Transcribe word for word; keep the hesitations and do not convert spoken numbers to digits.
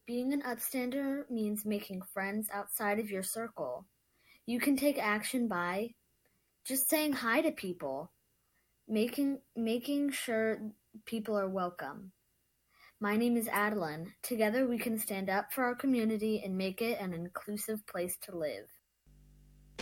Being an upstander means making friends outside of your circle. You can take action by just saying hi to people, making making sure people are welcome. My name is Adeline. Together we can stand up for our community and make it an inclusive place to live.